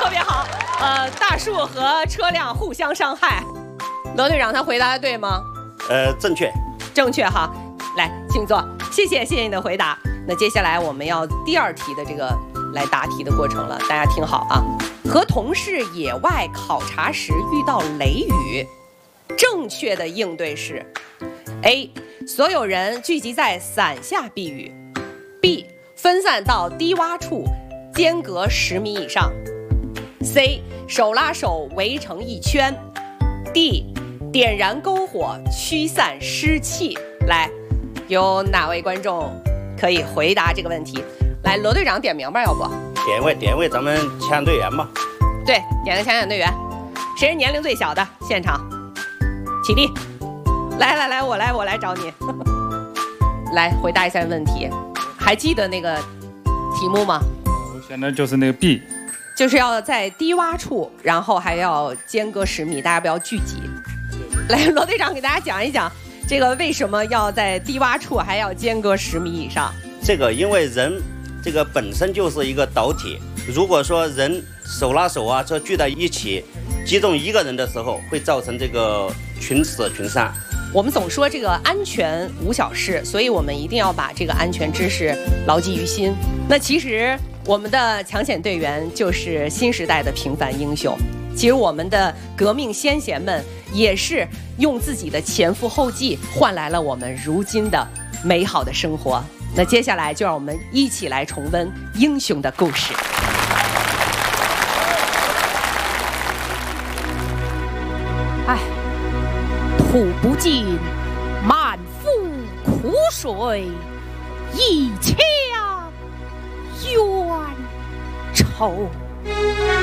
特别好。大树和车辆互相伤害。罗队长他回答的对吗？ 正确。 正确哈。来，请坐。谢谢你的回答。那接下来我们要第2题的这个来答题的过程了，大家听好啊。和同事野外考察时遇到雷雨，正确的应对是 A. 所有人聚集在伞下避雨， B. 分散到低洼处间隔10米以上， C. 手拉手围成一圈， D. 点燃篝火驱散湿气。来，有哪位观众可以回答这个问题？来，罗队长点名吧，要不点位咱们抢队员嘛。 对，点个抢队员。谁是年龄最小的？现场起立。来，我来找你。来回答一下问题。还记得那个题目吗？ 我选的就是那个 B， 就是要在低洼处，然后还要间隔10米，大家不要聚集。来，罗队长给大家讲一讲，这个为什么要在低洼处还要间隔10米以上？ 这个因为人这个本身就是一个导体，如果说人手拉手啊，这聚在一起，击中一个人的时候，会造成这个群死群伤。 我们总说这个安全无小事，所以我们一定要把这个安全知识牢记于心。那其实我们的抢险队员就是新时代的平凡英雄。其实我们的革命先贤们也是用自己的前赴后继换来了我们如今的美好的生活。那接下来就让我们一起来重温英雄的故事。 吐不尽，满腹苦水，一腔冤仇。